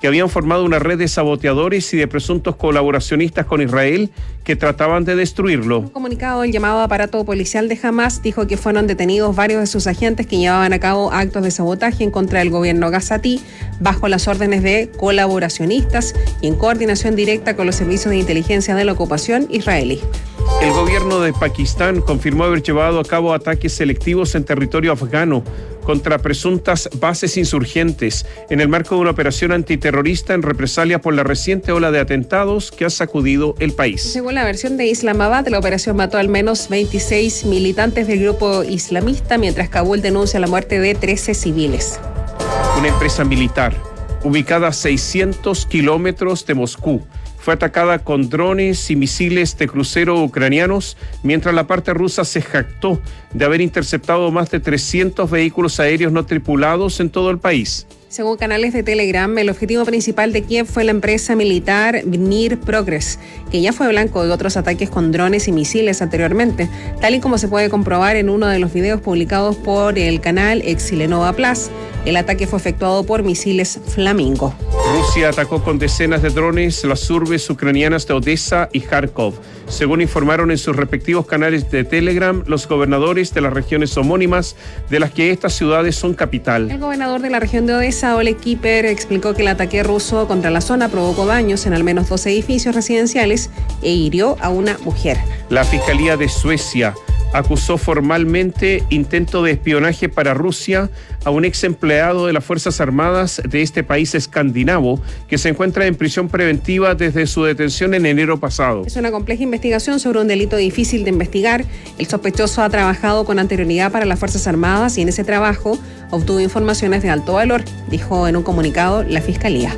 que habían formado una red de saboteadores y de presuntos colaboracionistas con Israel que trataban de destruirlo. Un comunicado, el llamado aparato policial de Hamas dijo que fueron detenidos varios de sus agentes que llevaban a cabo actos de sabotaje en contra del gobierno gazatí bajo las órdenes de colaboracionistas y en coordinación directa con los servicios de inteligencia de la ocupación israelí. El gobierno de Pakistán confirmó haber llevado a cabo ataques selectivos en territorio afgano contra presuntas bases insurgentes en el marco de una operación antiterrorista en represalia por la reciente ola de atentados que ha sacudido el país. Según la versión de Islamabad, la operación mató al menos 26 militantes del grupo islamista, mientras Kabul denuncia la muerte de 13 civiles. Una empresa militar ubicada a 600 kilómetros de Moscú fue atacada con drones y misiles de crucero ucranianos, mientras la parte rusa se jactó de haber interceptado más de 300 vehículos aéreos no tripulados en todo el país. Según canales de Telegram, el objetivo principal de Kiev fue la empresa militar Dnipro Progress, que ya fue blanco de otros ataques con drones y misiles anteriormente, tal y como se puede comprobar en uno de los videos publicados por el canal Exilenova Plus. El ataque fue efectuado por misiles Flamingo. Rusia atacó con decenas de drones las urbes ucranianas de Odessa y Kharkov. Según informaron en sus respectivos canales de Telegram, los gobernadores de las regiones homónimas de las que estas ciudades son capital. El gobernador de la región de Odessa, Oleg Kiper, explicó que el ataque ruso contra la zona provocó daños en al menos 2 edificios residenciales e hirió a una mujer. La Fiscalía de Suecia acusó formalmente intento de espionaje para Rusia a un ex empleado de las Fuerzas Armadas de este país escandinavo que se encuentra en prisión preventiva desde su detención en enero pasado. Es una compleja investigación sobre un delito difícil de investigar. El sospechoso ha trabajado con anterioridad para las Fuerzas Armadas y en ese trabajo obtuvo informaciones de alto valor, dijo en un comunicado la Fiscalía.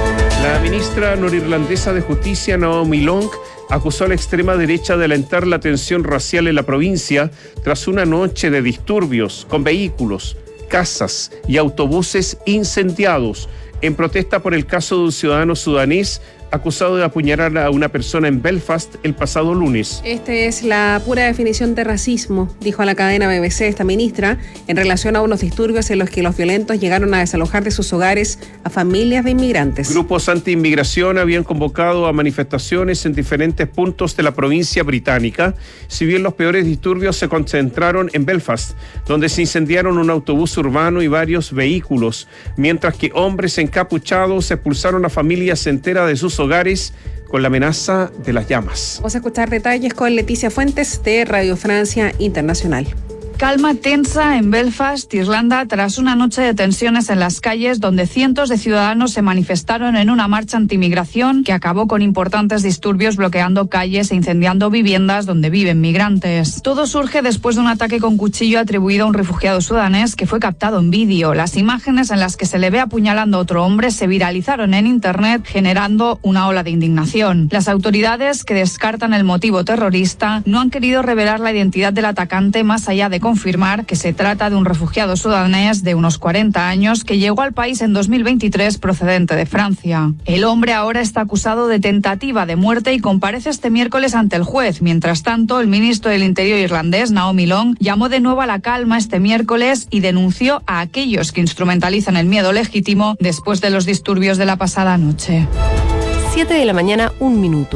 La ministra norirlandesa de Justicia, Naomi Long, acusó a la extrema derecha de alentar la tensión racial en la provincia tras una noche de disturbios con vehículos, casas y autobuses incendiados en protesta por el caso de un ciudadano sudanés acusado de apuñalar a una persona en Belfast el pasado lunes. Esta es la pura definición de racismo, dijo a la cadena BBC esta ministra, en relación a unos disturbios en los que los violentos llegaron a desalojar de sus hogares a familias de inmigrantes. Grupos anti-inmigración habían convocado a manifestaciones en diferentes puntos de la provincia británica, si bien los peores disturbios se concentraron en Belfast, donde se incendiaron un autobús urbano y varios vehículos, mientras que hombres encapuchados expulsaron a familias enteras de sus hogares con la amenaza de las llamas. Vamos a escuchar detalles con Leticia Fuentes de Radio Francia Internacional. Calma tensa en Belfast, Irlanda, tras una noche de tensiones en las calles donde cientos de ciudadanos se manifestaron en una marcha antimigración que acabó con importantes disturbios bloqueando calles e incendiando viviendas donde viven migrantes. Todo surge después de un ataque con cuchillo atribuido a un refugiado sudanés que fue captado en vídeo. Las imágenes en las que se le ve apuñalando a otro hombre se viralizaron en internet, generando una ola de indignación. Las autoridades, que descartan el motivo terrorista, no han querido revelar la identidad del atacante más allá de confirmar que se trata de un refugiado sudanés de unos 40 años que llegó al país en 2023 procedente de Francia. El hombre ahora está acusado de tentativa de muerte y comparece este miércoles ante el juez. Mientras tanto, el ministro del Interior irlandés, Naomi Long, llamó de nuevo a la calma este miércoles y denunció a aquellos que instrumentalizan el miedo legítimo después de los disturbios de la pasada noche. 7:01 a.m.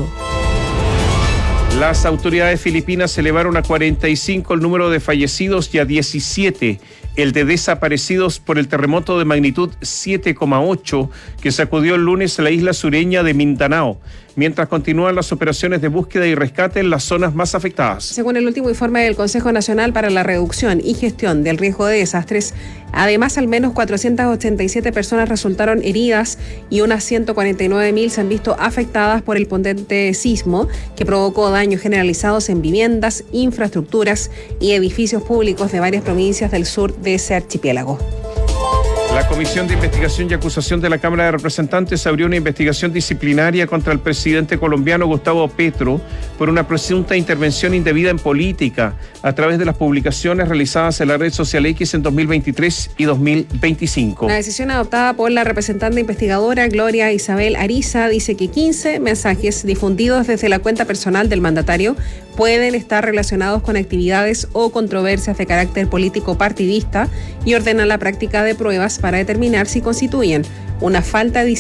Las autoridades filipinas elevaron a 45 el número de fallecidos y a 17 el de desaparecidos por el terremoto de magnitud 7,8 que sacudió el lunes a la isla sureña de Mindanao, mientras continúan las operaciones de búsqueda y rescate en las zonas más afectadas. Según el último informe del Consejo Nacional para la Reducción y Gestión del Riesgo de Desastres, además al menos 487 personas resultaron heridas y unas 149.000 se han visto afectadas por el potente sismo que provocó daños generalizados en viviendas, infraestructuras y edificios públicos de varias provincias del sur de ese archipiélago. La Comisión de Investigación y Acusación de la Cámara de Representantes abrió una investigación disciplinaria contra el presidente colombiano Gustavo Petro por una presunta intervención indebida en política a través de las publicaciones realizadas en la red social X en 2023 y 2025. La decisión adoptada por la representante investigadora Gloria Isabel Ariza dice que 15 mensajes difundidos desde la cuenta personal del mandatario pueden estar relacionados con actividades o controversias de carácter político partidista y ordena la práctica de pruebas para determinar si constituyen una falta de